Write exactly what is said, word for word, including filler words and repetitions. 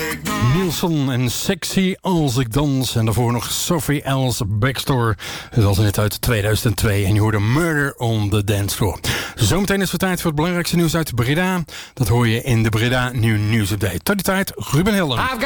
Nielsen en Sexy als ik dans. En daarvoor nog Sophie Ellis Backstore. Dat was net uit tweeduizend twee. En je hoorde Murder on the Dance Floor. Zometeen is het tijd voor het belangrijkste nieuws uit Breda. Dat hoor je in de Breda Nieuw Nieuwsupdate. Tot die tijd, Ruben Helden.